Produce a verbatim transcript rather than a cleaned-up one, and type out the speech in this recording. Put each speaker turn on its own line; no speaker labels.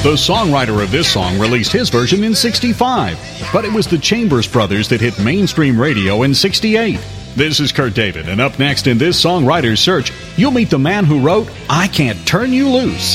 The songwriter of this song released his version in sixty-five, but it was the Chambers Brothers that hit mainstream radio in sixty-eight. This is Kurt David, and up next in this songwriter's search, you'll meet the man who wrote I Can't Turn You Loose.